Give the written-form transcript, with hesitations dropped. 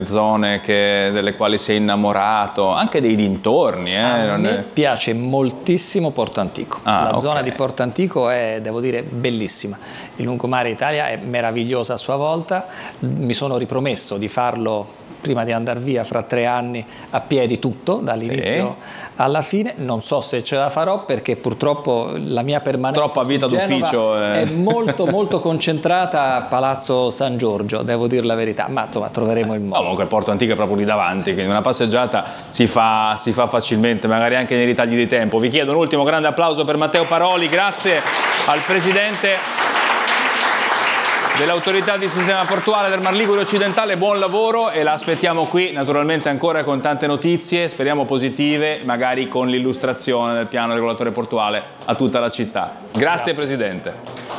zone delle quali sei innamorato, anche dei dintorni. A me piace moltissimo Porto Antico. La zona di Porto Antico è, devo dire, bellissima. Il lungomare Italia è meravigliosa a sua volta. Mi sono ripromesso di farlo prima di andare via fra 3 anni a piedi tutto, dall'inizio alla fine. Non so se ce la farò perché purtroppo la mia permanenza troppa vita d'ufficio è molto concentrata a Palazzo San Giorgio, devo dire la verità, ma insomma troveremo il modo. Comunque il Porto Antico è proprio lì davanti, quindi una passeggiata si fa facilmente, magari anche nei ritagli di tempo. Vi chiedo un ultimo grande applauso per Matteo Paroli, grazie al presidente dell'autorità di sistema portuale del Mar Ligure Occidentale, buon lavoro, e la aspettiamo qui naturalmente ancora con tante notizie, speriamo positive, magari con l'illustrazione del piano regolatore portuale a tutta la città. Grazie. Presidente.